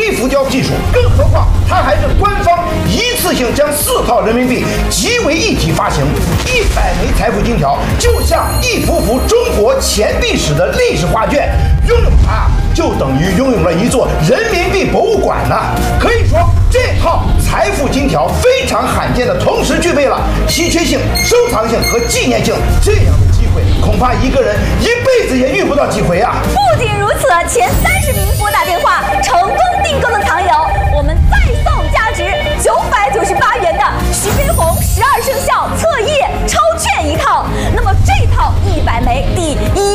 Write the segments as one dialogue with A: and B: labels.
A: 微浮胶技术，更何况它还是官方一次性将4套人民币集为一体发行，100枚财富金条就像一幅幅中国钱币史的历史画卷，拥有它就等于拥有了一座人民币博物馆呢。可以说，这套财富金条非常罕见的同时具备了稀缺性、收藏性和纪念性，这样的机会恐怕一个人一辈子也遇不到几回啊！
B: 不仅如此，前30名拨打电话成功订购的藏友，我们再送价值998元的徐悲鸿12生肖册页超券一套。那么这套100枚第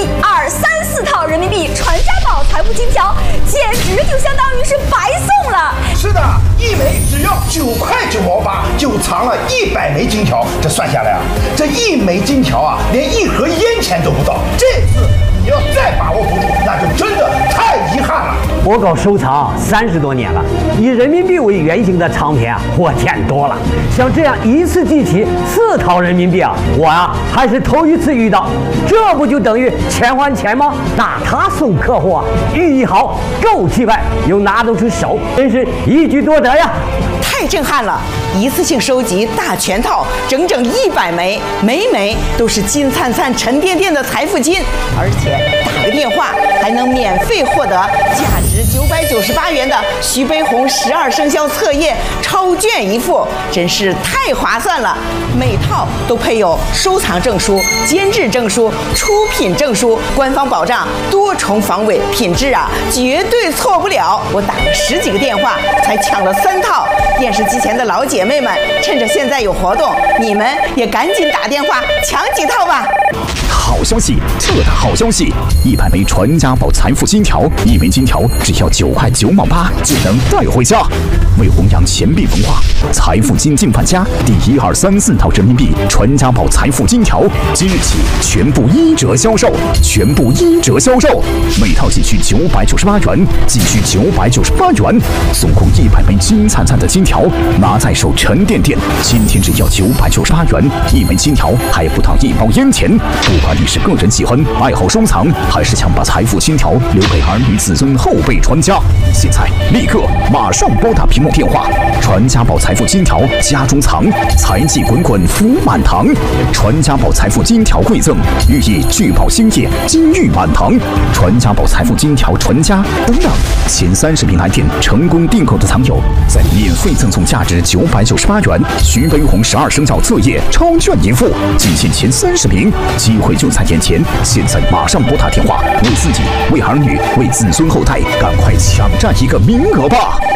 B: 1、2、3、4套人民币传家宝财富金条，简直就相当于是白送了。
A: 是的，1枚只要9块9毛8，就藏了100枚金条。这算下来啊，这1枚金条啊，连1盒烟钱都不到。这次你要再把握不住，那就真的太遗憾了。
C: 我搞收藏30多年了，以人民币为原型的唱片啊，我见多了。像这样一次集齐4套人民币啊，我啊还是头一次遇到。这不就等于钱还钱吗？大他送客户啊，寓意好，够气派，又拿得出手，真是一举多得呀！
D: 太震撼了！一次性收集大全套，整整100枚，每枚都是金灿灿、沉甸甸的财富金，而且打个电话还能免费获得价值998元的徐悲鸿12生肖册页超卷一副，真是太划算了！每套都配有收藏证书、监制证书、出品证书，官方保障多重防伪，品质啊绝对错不了。我打了10几个电话才抢了3套。电视机前的老姐妹们，趁着现在有活动，你们也赶紧打电话抢几套吧！
E: 好消息，特大好消息！100枚传家宝财富金条，1枚金条只要9块9毛8就能带回家。为弘扬钱币文化，财富金进范家第1、2、3、4套人民币传家宝财富金条，今日起全部1折销售，全部1折销售，每套仅需998元，仅需998元，送空100枚金灿灿的金条，拿在手沉甸甸。今天只要998元，1枚金条还不到1包烟钱。不管你是个人喜欢、爱好收藏，还是想把财富金条留给儿女子孙后辈传家，现在立刻马上拨打屏幕电话，传家宝财富金条家中藏，财气滚滚福满堂。传家宝财富金条馈赠，寓意聚宝兴业，金玉满堂。传家宝财富金条传家不让前30名来电成功订购的藏友，再免费赠送价值998元徐悲鸿12生肖册页超卷一副，仅限前30名，机会就在眼前，现在马上拨打电话，为自己、为儿女、为子孙后代，赶快抢占一个名额吧！